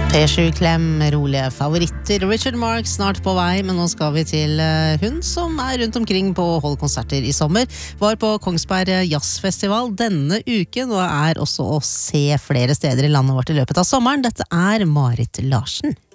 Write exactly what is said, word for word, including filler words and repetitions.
P sju Klem, rolige favoritter. Richard Marx snart på vei, men nå skal vi til hun som er rundt omkring på holdkonserter i sommer. Var på Kongsberg Jazzfestival denne uken, og er også å se flere steder i landet vårt i løpet av sommeren. Dette er Marit Larsen.